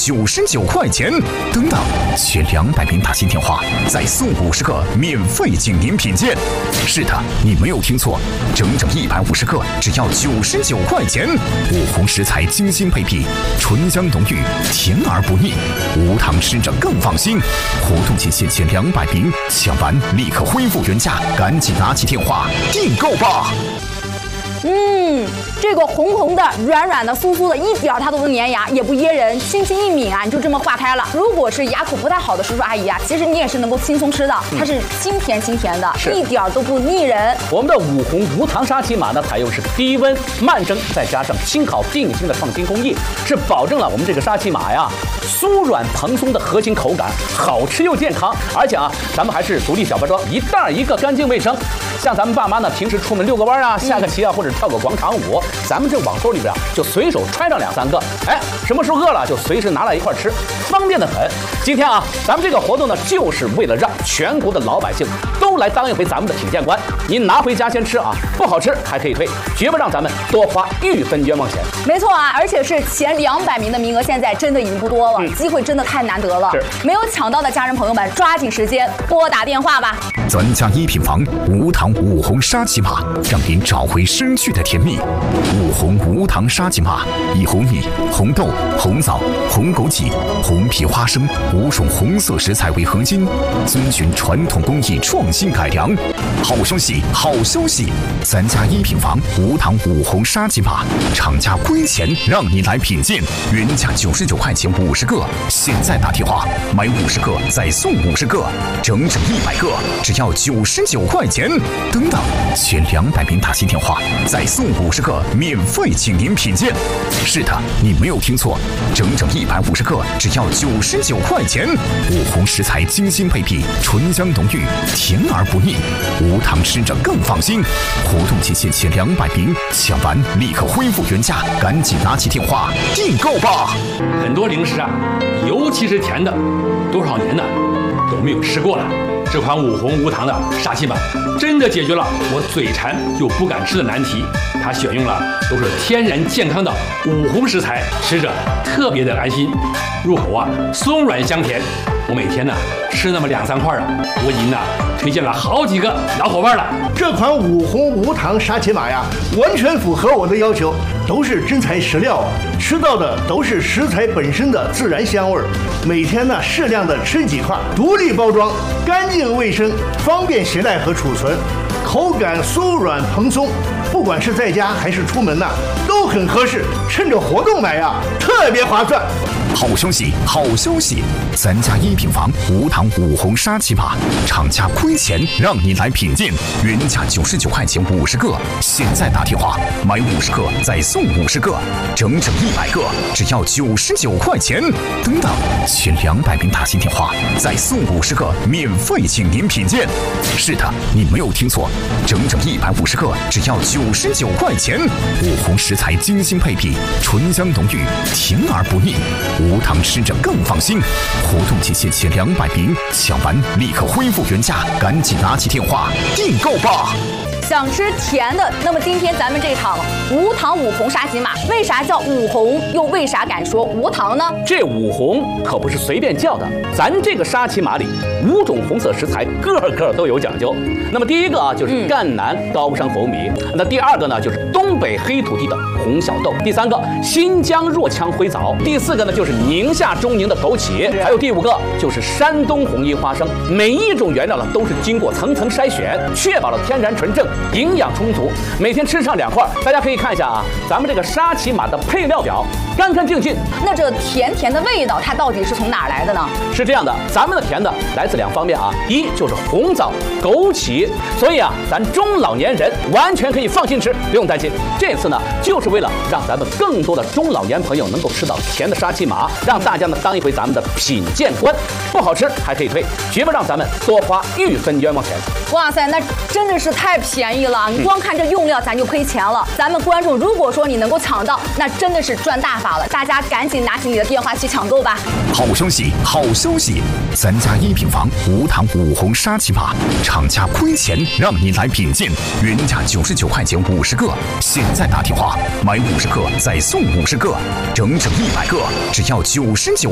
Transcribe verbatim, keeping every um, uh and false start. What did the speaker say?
九十九块钱。等等，前两百名打新电话再送五十个免费精品品鉴。是的，你没有听错，整整一百五十个，只要九十九块钱。五红食材精心配比，醇香浓郁，甜而不腻，无糖吃着更放心。活动期限前两百名，抢完立刻恢复原价，赶紧拿起电话订购吧。 嗯，这个红红的、软软的、酥酥的，一点它都不粘牙，也不噎人，轻轻一抿啊，你就这么化开了。如果是牙口不太好的叔叔阿姨啊，其实你也是能够轻松吃的，它是清甜清甜的，一点都不腻人。 我们的五红无糖沙琪玛呢，采用是低温慢蒸，再加上轻烤定心的创新工艺，是保证了我们这个沙琪玛呀酥软蓬松的核心口感，好吃又健康。而且啊，咱们还是独立小包装，一袋一个，干净卫生。像咱们爸妈呢，平时出门遛个弯啊、下个棋啊，或者跳个广场舞，咱们这网兜里边就随手揣上两三个，哎，什么时候饿了就随时拿来一块吃，方便的很。今天啊，咱们这个活动呢，就是为了让全国的老百姓都来当一回咱们的品鉴官。您拿回家先吃啊，不好吃还可以退，绝不让咱们多花一分冤枉钱。 没错啊，而且是前两百名的名额，现在真的已经不多了，嗯、机会真的太难得了。没有抢到的家人朋友们，抓紧时间拨打电话吧。 咱家一品房无糖五红沙琪玛，让您找回失去的甜蜜。五红无糖沙琪玛以红米、红豆、红枣、红枸杞、红皮花生五种红色食材为核心，遵循传统工艺创新改良。好消息，好消息！咱家一品房无糖五红沙琪玛，厂家亏钱让你来品鉴，原价九十九块钱五十个，现在打电话买五十个再送五十个，整整一百个，只要九十九块钱。等等，前两百名打新电话再送五十个免费请您品鉴。是的，你没有听错，整整一百五十个，只要九十九块钱。五红食材精心配比，醇香浓郁，甜而不腻，无糖吃着更放心。活动期限前两百名，抢完立刻恢复原价，赶紧拿起电话订购吧。 很多零食啊，尤其是甜的，多少年呢都没有吃过了。这款五红无糖的沙琪玛真的解决了我嘴馋又不敢吃的难题。它选用了都是天然健康的五红食材，吃着特别的安心，入口啊松软香甜。我每天呢吃那么两三块啊，我已经呢推荐了好几个老伙伴了。 这款五红无糖沙琪玛呀，完全符合我的要求，都是真材实料，吃到的都是食材本身的自然香味儿。每天呢适量的吃几块，独立包装，干净卫生，方便携带和储存，口感酥软蓬松，不管是在家还是出门呐、啊，都很合适。趁着活动买呀，特别划算。 好消息，好消息！咱家一品房无糖五红沙琪玛，厂家亏钱让你来品鉴，原价九十九块钱五十个，现在打电话买五十个再送五十个，整整一百个，只要九十九块钱。等等，前两百名打新电话再送五十个免费请您品鉴。是的，你没有听错，整整一百五十个，只要九十九块钱。五红食材精心配比，醇香浓郁，甜而不腻。无糖吃着更放心。活动期限前两百名，抢完立刻恢复原价，赶紧拿起电话订购吧。 想吃甜的，那么今天咱们这场无糖五红沙琪玛，为啥叫五红，又为啥敢说无糖呢？ 这五红可不是随便叫的，咱这个沙琪玛里五种红色食材个个都有讲究。那么第一个啊就是赣南高山红米，嗯、那第二个呢就是东北黑土地的红小豆，第三个新疆若羌灰枣，第四个呢就是宁夏中宁的枸杞，还有第五个就是山东红衣花生。每一种原料呢都是经过层层筛选，确保了天然纯正，营养充足，每天吃上两块。大家可以看一下啊，咱们这个沙琪玛的配料表，干干净净。 那这甜甜的味道，它到底是从哪儿来的呢？ 是这样的，咱们的甜的来自两方面啊，一就是红枣、枸杞，所以啊，咱中老年人完全可以放心吃，不用担心。这次呢，就是为了让咱们更多的中老年朋友能够吃到甜的沙琪玛，让大家呢当一回咱们的品鉴官。不好吃还可以退，绝不让咱们多花一分冤枉钱。 哇塞，那真的是太便宜了！你光看这用料，咱就亏钱了。咱们观众，如果说你能够抢到，那真的是赚大发了。大家赶紧拿起你的电话去抢购吧！ 好消息，好消息！咱家一品房无糖五红沙琪玛，厂家亏钱让你来品鉴，原价九十九块钱五十个，现在打电话买五十个再送五十个，整整一百个，只要九十九。